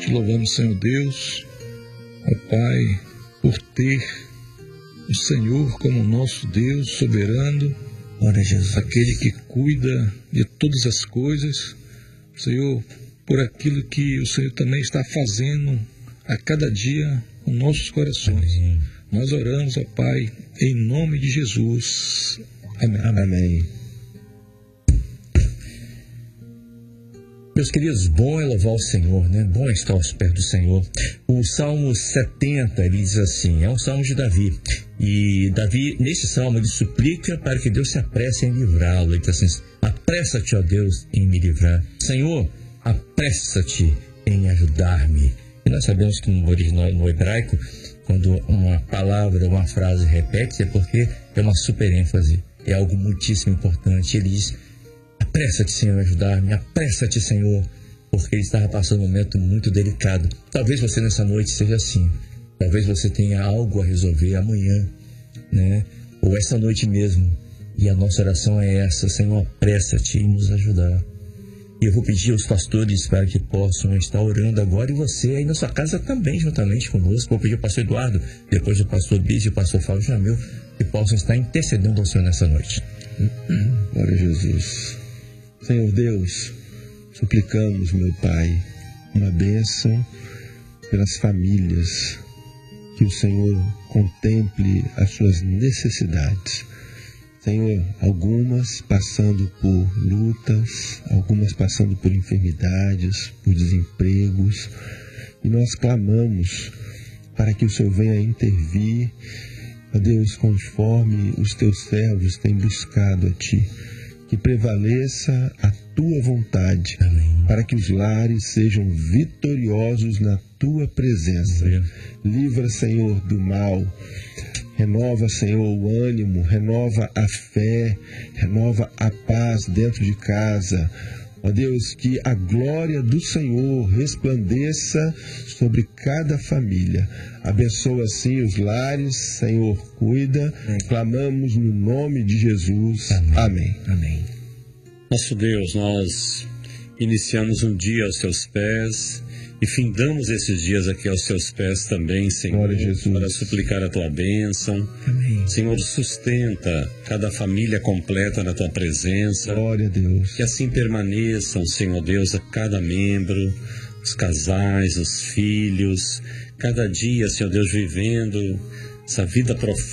Te louvamos, Senhor Deus, ó Pai, por ter o Senhor como nosso Deus soberano, Glória a Jesus. aquele que cuida de todas as coisas, Senhor, por aquilo que o Senhor também está fazendo a cada dia nos nossos corações. Amém. Nós oramos, ó Pai, em nome de Jesus. Amém. Amém. Meus queridos, bom é louvar o Senhor, né? Bom é estar aos pés do Senhor. O Salmo 70, ele diz assim, é um salmo de Davi. E Davi, nesse salmo, ele suplica para que Deus se apresse em livrá-lo. Ele diz assim, apressa-te, ó Deus, em me livrar. Senhor, apressa-te em ajudar-me. E nós sabemos que no original, no hebraico, quando uma palavra, uma frase repete, é porque é uma super ênfase, é algo muitíssimo importante. Ele diz, apressa-te, Senhor, a ajudar-me, apressa-te, Senhor, porque ele estava passando um momento muito delicado. Talvez você nessa noite seja assim, talvez você tenha algo a resolver amanhã, né? Ou essa noite mesmo, e a nossa oração é essa, Senhor, apressa-te em nos ajudar. E eu vou pedir aos pastores para que possam estar orando agora, e você aí na sua casa também, juntamente conosco. Vou pedir ao pastor Eduardo, depois do pastor Bis e o pastor Fábio Jamil, que possam estar intercedendo ao Senhor nessa noite. Glória a Jesus. Senhor Deus, suplicamos, meu Pai, uma bênção pelas famílias, que o Senhor contemple as suas necessidades. Senhor, algumas passando por lutas, algumas passando por enfermidades, por desempregos, e nós clamamos para que o Senhor venha intervir, ó Deus, conforme os teus servos têm buscado a Ti, que prevaleça a Tua vontade, Amém. para que os lares sejam vitoriosos na Tua presença. Amém. Livra, Senhor, do mal. Renova, Senhor, o ânimo, renova a fé, renova a paz dentro de casa. Ó Deus, que a glória do Senhor resplandeça sobre cada família. Abençoa, assim, os lares, Senhor, cuida. Clamamos no nome de Jesus. Amém. Amém. Nosso Deus, nós iniciamos um dia aos Teus pés e findamos esses dias aqui aos Teus pés também, Senhor, Glória a Jesus. para suplicar a Tua bênção. Amém. Senhor, sustenta cada família completa na Tua presença. Glória a Deus. Que assim permaneçam, Senhor Deus, a cada membro, os casais, os filhos, cada dia, Senhor Deus, vivendo essa vida profunda